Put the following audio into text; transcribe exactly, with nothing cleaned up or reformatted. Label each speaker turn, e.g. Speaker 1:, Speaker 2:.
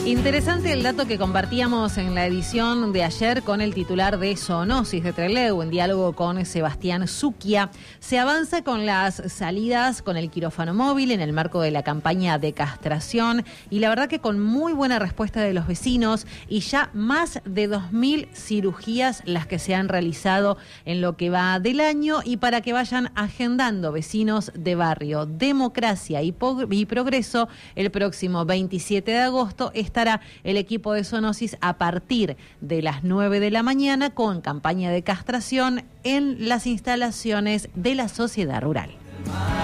Speaker 1: Interesante el dato que compartíamos en la edición de ayer con el titular de Zoonosis de Trelew, en diálogo con Sebastián Suquia. Se avanza con las salidas con el quirófano móvil en el marco de la campaña de castración y la verdad que con muy buena respuesta de los vecinos y ya más de dos mil cirugías las que se han realizado en lo que va del año, y para que vayan agendando vecinos de barrio Democracia y, y Progreso, el próximo veintisiete de agosto estará el equipo de Zoonosis a partir de las nueve de la mañana con campaña de castración en las instalaciones de la Sociedad Rural.